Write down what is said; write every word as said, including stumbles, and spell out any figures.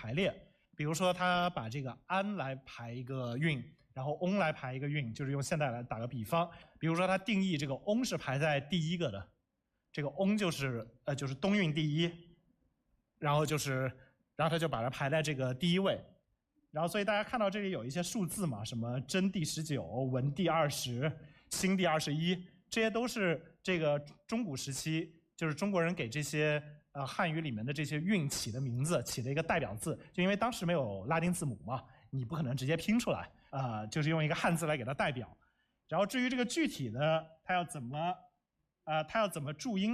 排列。比如说，他把这个安来排一个韵，然后翁来排一个韵，就是用现代来打个比方。比如说，他定义这个翁是排在第一个的，这个翁就是呃就是东韵第一，然后就是然后他就把它排在这个第一位。然后，所以大家看到这里有一些数字嘛，什么真第十九、文第二十、辛第二十一，这些都是这个中古时期，就是中国人给这些呃汉语里面的这些韵起的名字，起的一个代表字。就因为当时没有拉丁字母嘛，你不可能直接拼出来，啊、呃，就是用一个汉字来给它代表。然后至于这个具体的，它要怎么，呃，它要怎么注音